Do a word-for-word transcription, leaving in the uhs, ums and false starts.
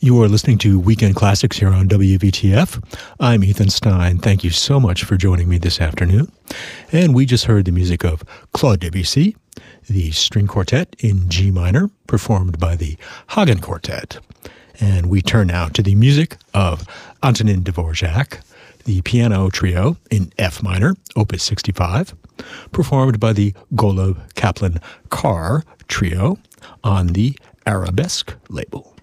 You are listening to Weekend Classics here on W V T F. I'm Ethan Stein. Thank you so much for joining me this afternoon. And we just heard the music of Claude Debussy, the string quartet in G minor, performed by the Hagen Quartet. And we turn now to the music of Antonin Dvorak, the piano trio in F minor, Opus sixty-five, performed by the Golub Kaplan Carr Trio on the Arabesque label.